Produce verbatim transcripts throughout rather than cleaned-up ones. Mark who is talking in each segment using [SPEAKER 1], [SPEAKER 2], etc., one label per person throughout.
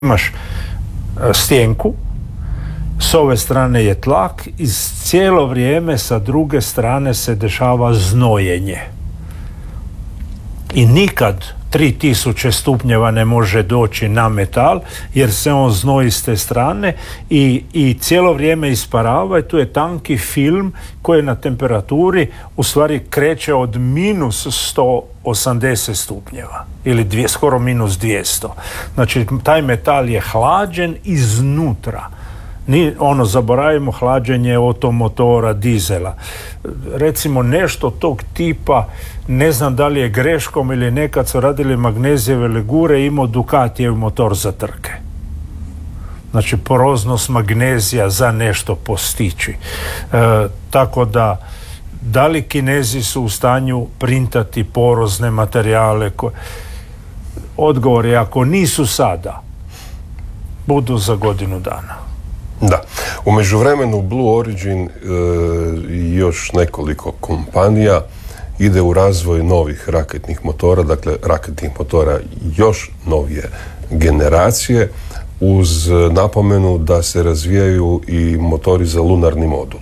[SPEAKER 1] Imaš stjenku, s ove strane je tlak i cijelo vrijeme sa druge strane se dešava znojenje. I nikad tri tisuće stupnjeva ne može doći na metal jer se on znoji s te strane i, i cijelo vrijeme isparava i tu je tanki film koji na temperaturi u stvari kreće od minus sto osamdeset stupnjeva ili dvije, skoro minus dvjesto. Znači taj metal je hlađen iznutra. Ni, ono, zaboravimo hlađenje automotora, dizela. Recimo nešto tog tipa, ne znam da li je greškom ili nekad su radili magnezijeve legure, imao Ducatijev motor za trke. Znači poroznost magnezija za nešto postići. E, tako da, da li Kinezi su u stanju printati porozne materijale? Ko... Odgovor je, ako nisu sada, budu za godinu dana.
[SPEAKER 2] Da. U međuvremenu Blue Origin i e, još nekoliko kompanija ide u razvoj novih raketnih motora, dakle raketnih motora još novije generacije, uz napomenu da se razvijaju i motori za lunarni modul.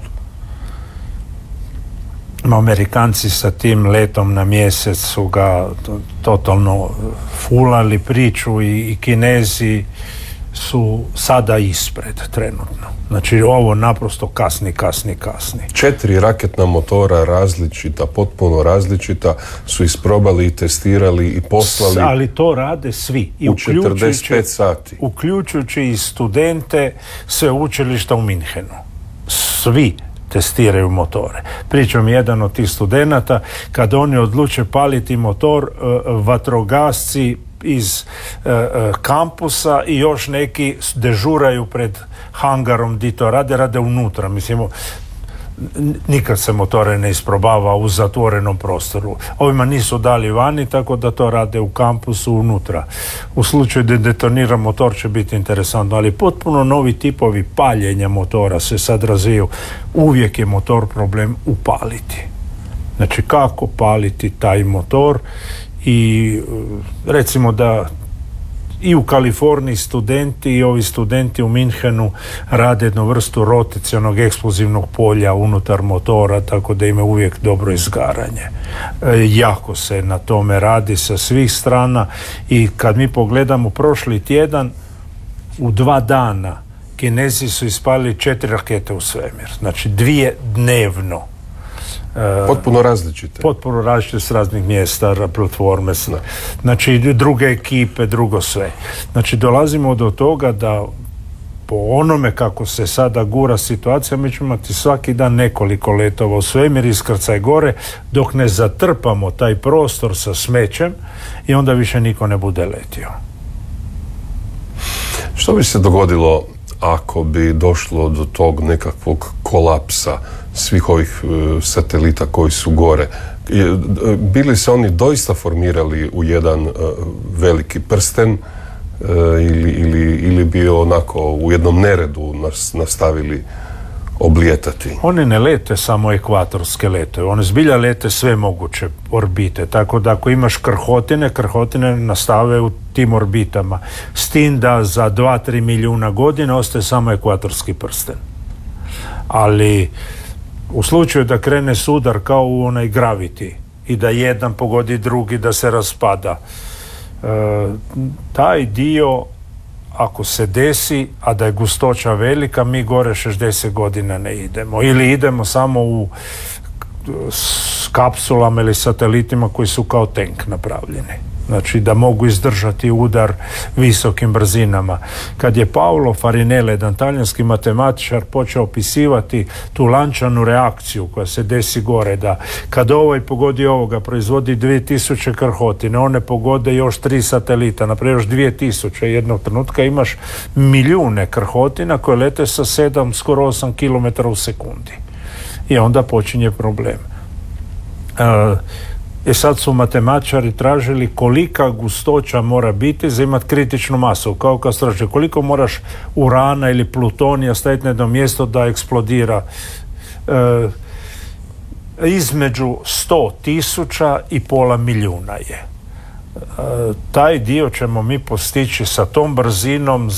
[SPEAKER 1] Amerikanci sa tim letom na mjesec su ga to, totalno fulali priču i, i Kinezi su sada ispred trenutno. Znači ovo naprosto kasni, kasni, kasni.
[SPEAKER 2] Četiri raketna motora različita, potpuno različita, su isprobali i testirali i poslali.
[SPEAKER 1] Ali to rade svi. I
[SPEAKER 2] u četrdeset pet sati.
[SPEAKER 1] Uključujući i studente sveučilišta u Minhenu. Svi testiraju motore. Pričam jedan od tih studenata, kad oni odluče paliti motor, vatrogasci iz e, e, kampusa i još neki dežuraju pred hangarom di to rade, rade unutra. Mislim, nikad se motore ne isprobava u zatvorenom prostoru. Ovima nisu dali vani, tako da to rade u kampusu unutra. U slučaju da detonira motor će biti interesantno, ali potpuno novi tipovi paljenja motora se sad razviju. Uvijek je motor problem upaliti. Znači kako paliti taj motor. I recimo da i u Kaliforniji studenti i ovi studenti u Minhenu rade jednu vrstu rotacionog eksplozivnog polja unutar motora, tako da ima uvijek dobro izgaranje. E, jako se na tome radi sa svih strana i kad mi pogledamo prošli tjedan, u dva dana Kinezi su ispalili četiri rakete u svemir, znači dvije dnevno.
[SPEAKER 2] Potpuno različite.
[SPEAKER 1] Potpuno različite s raznih mjesta, platforme, znači druge ekipe, drugo sve. Znači dolazimo do toga da po onome kako se sada gura situacija, mi ćemo imati svaki dan nekoliko letova u svemir, iskrcaj gore, dok ne zatrpamo taj prostor sa smećem i onda više niko ne bude letio.
[SPEAKER 2] Što bi se dogodilo ako bi došlo do tog nekakvog kolapsa svih ovih uh, satelita koji su gore? Je, bili se oni doista formirali u jedan uh, veliki prsten uh, ili, ili, ili bi onako u jednom neredu nas, nastavili oblijetati?
[SPEAKER 1] Oni ne lete samo ekvatorske letove, one zbilja lete sve moguće orbite, tako da ako imaš krhotine, krhotine nastave u tim orbitama, s tim da za dva do tri milijuna godina ostaje samo ekvatorski prsten. Ali u slučaju da krene sudar kao u onaj Gravity i da jedan pogodi drugi, da se raspada, e, taj dio ako se desi, a da je gustoća velika, mi gore šezdeset godina ne idemo. Ili idemo samo u s kapsulama ili satelitima koji su kao tank napravljeni. Znači da mogu izdržati udar visokim brzinama. Kad je Paolo Farinelli, jedan talijanski matematičar, počeo opisivati tu lančanu reakciju koja se desi gore, da kad ovaj pogodi ovoga, proizvodi dvije tisuće krhotine, one pogode još tri satelita, naprijed još dvije tisuće, jednog trenutka imaš milijune krhotina koje lete sa sedam, skoro osam kilometara u sekundi. I onda počinje problem. Uh, I sad su matematičari tražili kolika gustoća mora biti za imati kritičnu masu. Kao kad se traži koliko moraš urana ili plutonija staviti na jedno mjesto da eksplodira. E, između sto tisuća i pola milijuna je. taj dio ćemo mi postići sa tom brzinom